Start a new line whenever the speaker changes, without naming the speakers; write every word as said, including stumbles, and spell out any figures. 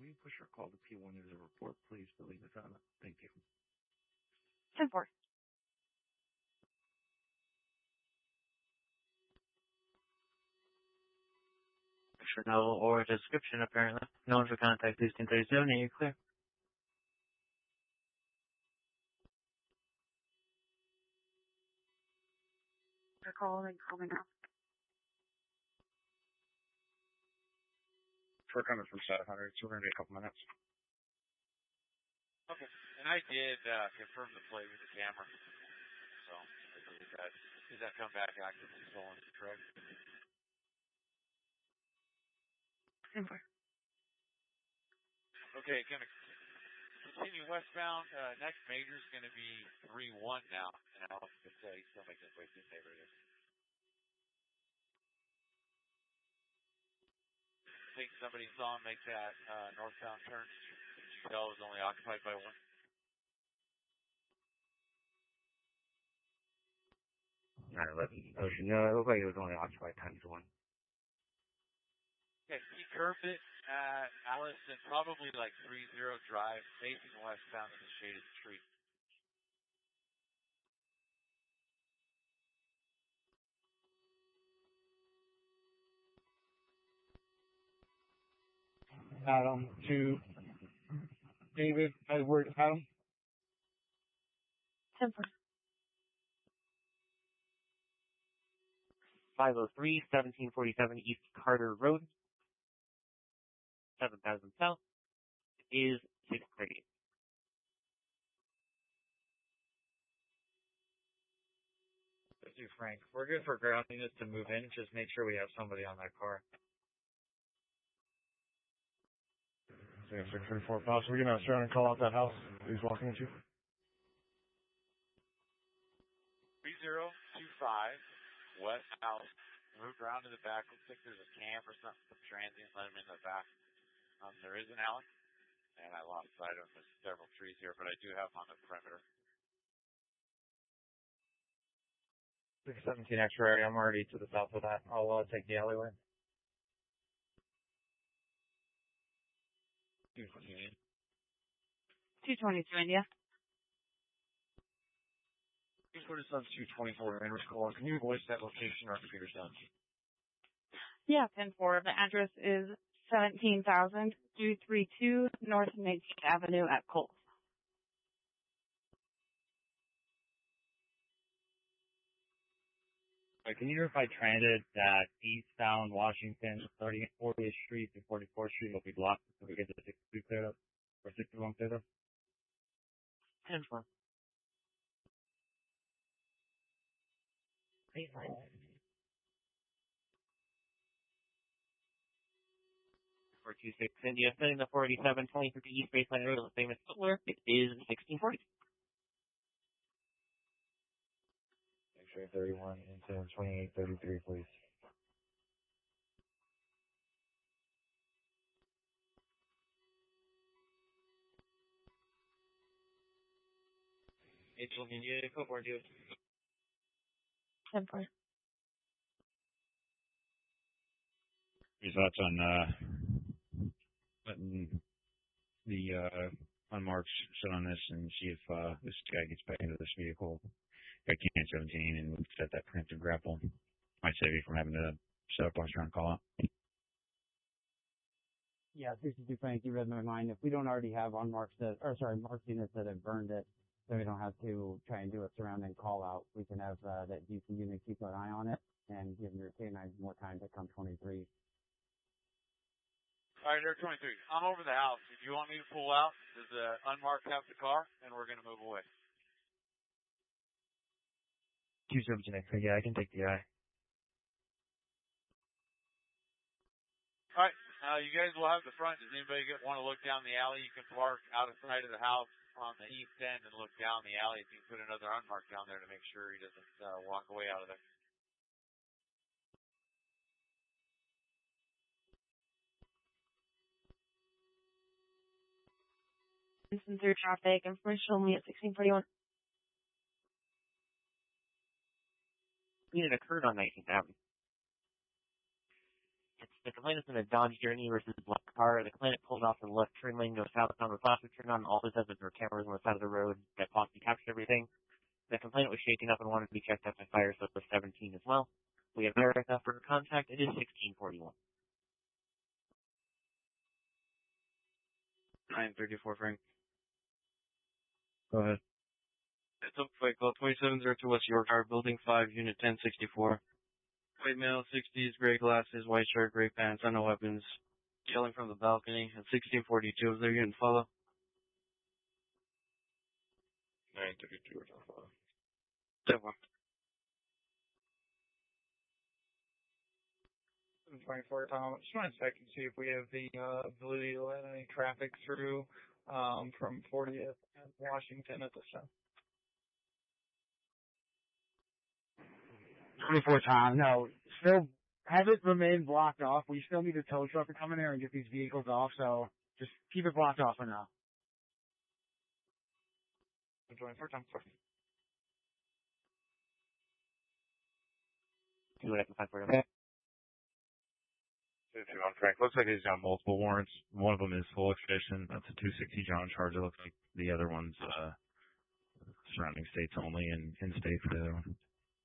you push or call the P one user report, please believe it on it. Thank you.
ten four.
Picture no or description, apparently. No one for contact, please ten thirty-seven, and you're clear.
You're calling, call me now.
We're coming from seven hundred, so we're going to be a couple minutes.
Okay. And I did uh, confirm the play with the camera. So, I believe that. Does that come back actively stolen, correct?
Simple.
Okay, going to continue westbound. Uh, next major is going to be three one now. And Alex could say he's still making his way to the neighborhood. I think somebody saw him make that uh, northbound turn. Did you tell it was only occupied by one?
nine eleven Ocean. No, it looked like it was only occupied times one.
Okay, he curved it at Allison, probably like three zero drive, facing westbound in the shaded street.
Adam to David Edward Adam.
ten four.
five oh three, seventeen forty-seven East Carter Road, seven thousand South, is six thirty.
Let's do Frank. We're good for grounding this to move in. Just make sure we have somebody on that car. six thirty-four Pops, we're going to surround and call out that house he's walking into.
three zero two five, West House. Moved around to the back. Looks like there's a camp or something. Some transient let him in the back. Um, there is an alley. And I lost sight of him. There's several trees here, but I do have him on the perimeter.
six seventeen X-ray. I'm already to the south of that. I'll uh, take the alleyway.
two twenty-two India.
Please put us on two twenty-four Andrews Call. Can you voice that location? Our computer's down.
Yeah, ten four. The address is seventeen thousand two thirty-two North nineteenth Avenue at Coles.
Can you notify transit that eastbound Washington, fortieth Street and forty-fourth Street will be blocked until we get the sixty-two cleared up? Or sixty-one cleared up?
ten four. four two six India, sending the four eighty-seven, twenty fifty East Baseline Road, famous Butler. It is sixteen forty.
X-ray thirty-one into twenty-eight thirty-three, please.
Angel India, code board due.
ten four.
Your thoughts on uh, letting the uh, unmarked sit on this and see if uh, this guy gets back into this vehicle? Got Can seventeen and we've set that preemptive grapple. Might save you from having to set up on strong call out.
Yeah, sixty-two Frank, you read my mind. If we don't already have unmarked that, or sorry, marked units that have burned it, so we don't have to try and do a surrounding call out, we can have uh, that D C unit keep an eye on it and give your canines more time to come twenty-three.
All right, there, twenty-three. I'm over the house. If you want me to pull out, does the unmarked have the car? And we're going to move away.
two seventeen X-ray, yeah, I can take the eye.
All right, uh, you guys will have the front. Does anybody get, want to look down the alley? You can park out of sight of the house on the east end and look down the alley. You can put another unmarked down there to make sure he doesn't uh, walk away out of there.
Listen through traffic. Information only at sixteen forty-one.
Unit occurred on nineteenth Avenue. It's The complaint is in a Dodge Journey versus black car. The complainant pulled off the left turn lane, goes south on the flashing turn on. All this has is there were cameras on the side of the road that possibly captured everything. The complainant was shaken up and wanted to be checked out by fire, so it was seventeen as well. We have Erica for contact. It is sixteen forty-one.
nine thirty-four, Frank.
Go ahead.
It's up Fight Call twenty-seven oh two West York Tower, Building five, Unit ten sixty-four. White male, sixties, gray glasses, white shirt, gray pants, on no weapons. Yelling from the balcony at sixteen forty-two. Is there unit follow?
nine thirty-two, follow.
Step one.
twenty-four, Tom. Just want to check and see if we have the uh, ability to let any traffic through um, from fortieth and Washington at this time.
twenty-four, Tom. No, still have it remain blocked off. We still need a tow truck to come in there and get these vehicles off, so just keep it blocked off for now.
twenty-four, Tom.
See what I can find for him.
two on Frank. Looks like he's got multiple warrants. One of them is full extradition. That's a two sixty John charge. It looks like the other one's uh, surrounding states only and in state for the other one.